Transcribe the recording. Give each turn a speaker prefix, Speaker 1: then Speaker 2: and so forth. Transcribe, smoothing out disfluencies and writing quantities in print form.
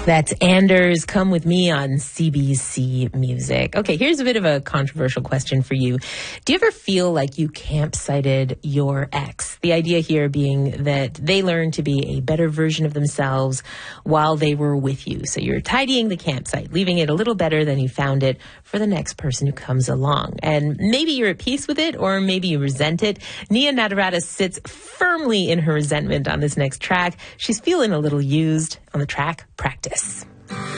Speaker 1: That's Anders, Come With Me on CBC Music. Okay, here's a bit of a controversial question for you. Do you ever feel like you campsited your ex? The idea here being that they learned to be a better version of themselves while they were with you. So you're tidying the campsite, leaving it a little better than you found it for the next person who comes along. And maybe you're at peace with it, or maybe you resent it. Nia Nadarata sits firmly in her resentment on this next track. She's feeling a little used on the track Practice.